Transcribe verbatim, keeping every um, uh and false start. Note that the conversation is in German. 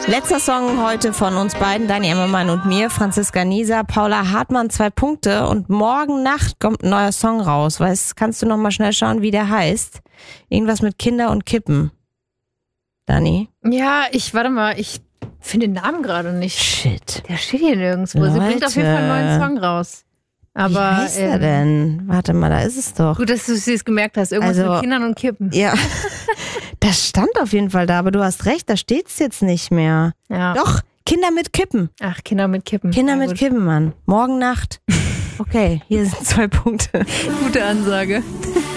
Letzter Song heute von uns beiden, Dani Emmermann und mir, Franziska Nieser, Paula Hartmann, zwei Punkte. Und morgen Nacht kommt ein neuer Song raus. Weißt, kannst du noch mal schnell schauen, wie der heißt? Irgendwas mit Kinder und Kippen. Dani? Ja, ich, warte mal, ich finde den Namen gerade nicht. Shit. Der steht hier nirgendwo. Leute. Sie bringt auf jeden Fall einen neuen Song raus. Aber, wie heißt er ähm, denn? Warte mal, da ist es doch. Gut, dass du es gemerkt hast. Irgendwas Also, mit Kindern und Kippen. Ja, das stand auf jeden Fall da, aber du hast recht, da steht es jetzt nicht mehr. Ja. Doch, Kinder mit Kippen. Ach, Kinder mit Kippen. Kinder Ja, mit gut. Kippen, Mann. Morgen Nacht. Okay, hier sind zwei Punkte. Gute Ansage.